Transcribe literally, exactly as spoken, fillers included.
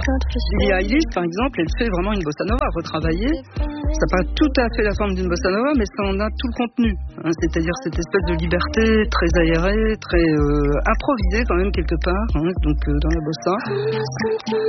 Billie Eilish, par exemple, elle fait vraiment une bossa nova retravaillée. Ça n'a pas tout à fait la forme d'une bossa nova, mais ça en a tout le contenu. Hein, c'est-à-dire cette espèce de liberté très aérée, très euh, improvisée quand même quelque part, hein, donc euh, dans la bossa.